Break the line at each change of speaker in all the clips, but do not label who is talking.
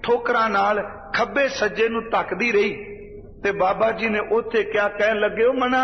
ठोकरां नाल खब्बे सज्जे नूं धकदी रही। ते बाबा जी ने उत्थे क्या कहन लगे, ओ मना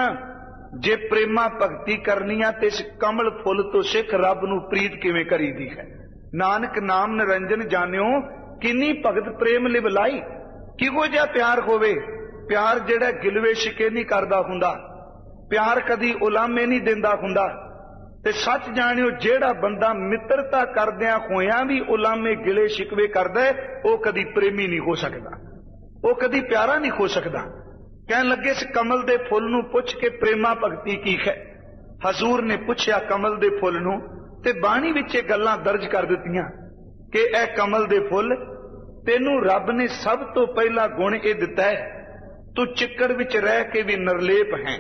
जे प्रेमा भगती करनी आ ते इस कमल फुल तो सिख रब नूं प्रीत किवें करीदी है। नानक नाम निरंजन जानियो किन्नी भगत प्रेम लिवलाई। किहो जिहा प्यार होवे, प्यार जिहड़ा गिलवे शिके नहीं करदा हुंदा, प्यार कदी उलामे नहीं दिंदा हुंदा। ते सच जानियो जिहड़ा बंदा मित्रता करदियां होयां भी उलामे गिले शिकवे करदा है, वो कदी प्रेमी नहीं हो सकदा, वो कदी प्यारा नहीं हो सकदा। कहन लगे इस कमल दे फुल नूं पुछ के प्रेमा भगती की है। हजूर ने पुछया कमल दे फुल नूं ते बाणी विच गल्लां दर्ज कर दित्तियां कि ए कमल दे फुल, तेनू रब ने सब तो पहला गुण ये दिता है, तू चिक्कड़ विच रह के भी निर्लेप है।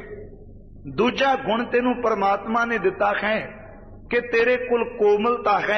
दूजा गुण तेनू परमात्मा ने दिता है कि तेरे कुल कोमलता है।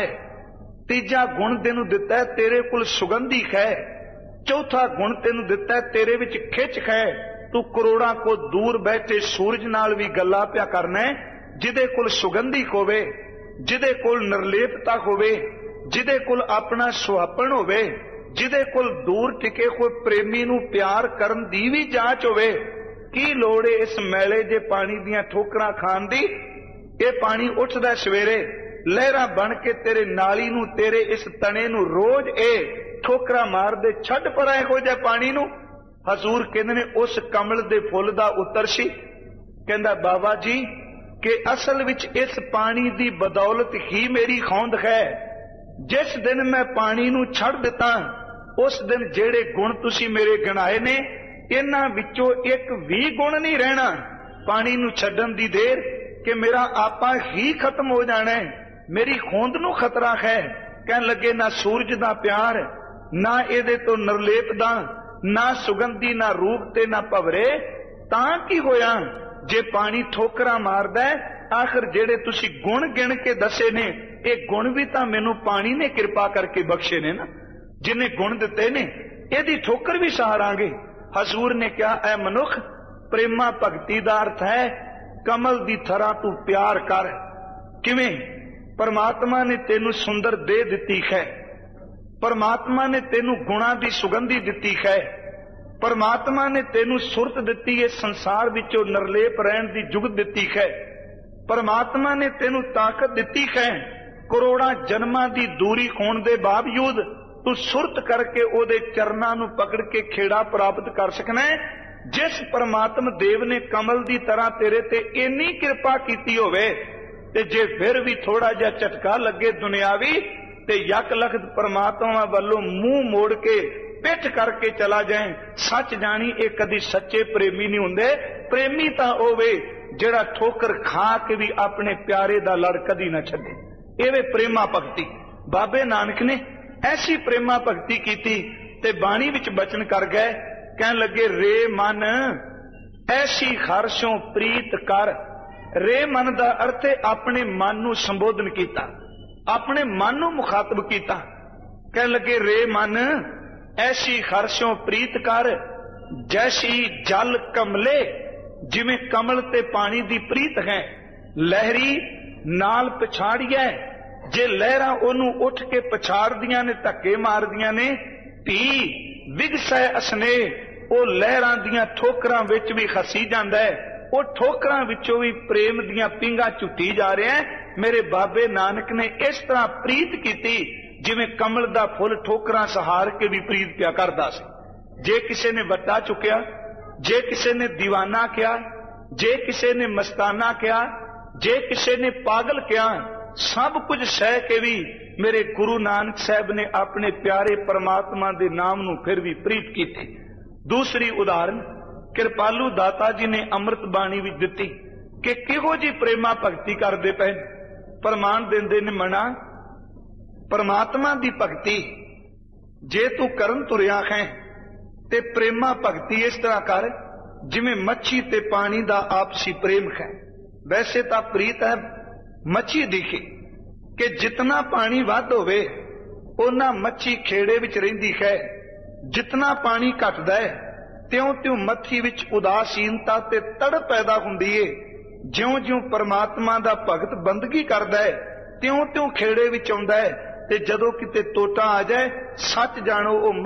तीजा गुण तेनू दिता है तेरे कुल सुगंधी है। चौथा गुण तेनू दिता है तेरे विच खिच है। तू करोड़ां को दूर बैठे सूरज नाल भी गल्लां पिया करना है, जिदे कुल सुगंधी होवे, जिदे कुल निर्लेपता होवे, जिदे कुल अपना सुहापन होवे, जिदे कुल दूर टिके होए प्रेमी नूं प्यार करन दी भी जांच होवे। की लोड़ है इस मैले जे पानी दियां ठोकरां खाण दी? ये पानी उठदा सवेरे लहरां बन के तेरे नाली नूं, तेरे इस तने नूं रोज ए ठोकरां मार दे। छड्ड परा इहो जिहा पानी नूं। हजूर कहंदे ने उस कमल दे फुल दा उत्तर सी, कहंदा बाबा जी कि असल विच इस पानी दी बदौलत ही मेरी होंद है। जिस दिन मैं पानी नूं छड़ दिता, उस दिन जेड़े गुण तुसी मेरे गिनाए ने, इन्हां विचों एक भी गुण नहीं रहना। पानी नूं छड्डण दी देर कि मेरा आपा ही खत्म हो जाना है, मेरी होंद नूं खतरा है। कहन लगे ना सूरज दा प्यार, ना इहदे तो निर्लेप दा, ना सुगंधी, ना रूप ते ना भवरे। तां की होया जे पानी ठोकरां मारदा है? आखिर जेड़े तुसी गुण गिण के दसे ने, ये गुण भी तां मैनू पानी ने कृपा करके बख्शे ने ना, जिन्हें गुण दिते ने, इहदी ठोकर भी सहारांगे। हजूर ने क्या, ऐ मनुख, प्रेमा भगती दा अर्थ है कमल दी थरा तू प्यार कर। किवें? परमात्मा ने तेनू सुंदर दे दिती है, परमात्मा ने तेनू गुणा दी सुगंधी दिती है, परमात्मा ने तेनू सुरत दिती है, संसार विचों निर्लेप रहण दी जुगत दिती है, परमात्मा ने तेनू ताकत दिती है। करोड़ां जन्मां दी दूरी होण दे बावजूद तू सुरत करके ओदे चरनां नूं पकड़ के खेड़ा प्राप्त कर सकना है। जिस परमात्म देव ने कमल दी तरह तेरे ते इन्नी कृपा कीती होवे, ते जे फिर भी थोड़ा जिहा झटका लगे दुनियावी, ते यक लखत परमात्मा वालों मुंह मोड़ के पिठ करके चला जाए, सच जानी ये कदी सच्चे प्रेमी नहीं हुंदे। प्रेमी तां होवे जिहड़ा ठोकर खा के भी अपने प्यारे दा लड़ कदी ना छड्डे। एवे प्रेमा भगती। बाबे नानक ने ऐसी प्रेमा भगती कीती ते बाणी विच बचन कर गए, कहन लगे रे मन ऐसी हर्षों प्रीत कर। रे मन दा अर्थ है अपने मन नूं संबोधन कीता, अपने मन नूं मुखातब कीता। कहन लगे रे मन ऐसी हर्षों प्रीत कर, जैसी जल कमले, जिवें कमल ते पानी दी प्रीत है। लहरी नाल पछाड़िए, जे लहरां ओनू उठ के पछाड़दियां ने, धक्के मारदियां ने। धी विगसै असने, ओ लहरां दियां ठोकरां विच भी खसी जांदा है, ओ ठोकरां विचों भी प्रेम दियां पिंगां झुटी जा रहे हैं। मेरे बाबे नानक ने इस तरह प्रीत कीती जिवें कमल दा फुल ठोकरां सहार के भी प्रीत पिया करदा सी। जे किसी ने वट्टा चुकिया, जे किसी ने दीवाना किया, जे किसी ने मस्ताना किया, जे किसी ने पागल किया, सब कुछ सह के भी मेरे गुरु नानक साहब ने अपने प्यारे परमात्मा दे नाम नूं फिर भी प्रीत की थी। दूसरी उदाहरण कृपालू दाता जी ने अमृत बाणी विच दित्ती कि किहो जी प्रेमा भगती करदे पए। प्रमाण दिंदे ने मना परमात्मा दी भगती जे तू करन तुरिया है ते प्रेमा भगती इस तरह कर जिवें मच्छी ते पानी दा आपसी प्रेम है। वैसे तां प्रीत है मच्छी दिखी कि जितना पानी वध होवे उन्ना मच्छी खेड़े विच रहिंदी है, जितना पानी घटदा है त्यों त्यों मच्छी विच उदासीनता ते तड़प पैदा हुंदी है। ज्यों ज्यों परमात्मा दा भगत बंदगी करदा है त्यों त्यों खेड़े विच आउंदा है, ते जदों किते टोटा आ जाए सच जाणो